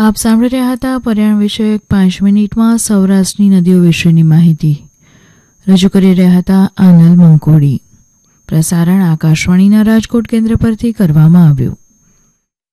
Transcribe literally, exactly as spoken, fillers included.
આપ સાંભળી રહ્યા હતા પર્યાવરણ વિષયક પાંચ મિનિટમાં સૌરાષ્ટ્રની નદીઓ વિશેની માહિતી. રજૂ કરી રહ્યા હતા આનલ મંકોડી. પ્રસારણ આકાશવાણીના રાજકોટ કેન્દ્ર પરથી કરવામાં આવ્યું.